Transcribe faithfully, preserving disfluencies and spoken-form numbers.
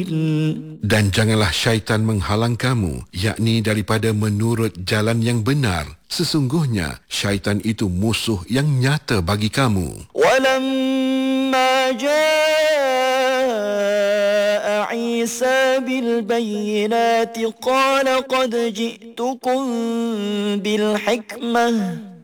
Dan janganlah syaitan menghalang kamu, yakni daripada menurut jalan yang benar. Sesungguhnya syaitan itu musuh yang nyata bagi kamu. وَلَمَّا جَاءَ عِيسَى بِالْبَيِّنَاتِ قَالَ قَدْ جِئْتُكُم بِالْحِكْمَةِ